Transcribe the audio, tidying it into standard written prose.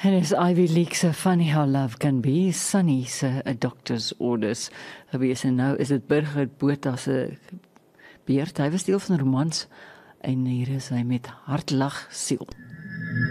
En is Ivy League se Funny How Love Can Be, Sunny se A Doctor's Orders gewees, en nou is dit Burger Botha se beurt. Hy was deel van romans, en hier is hy met Hartlag Siel.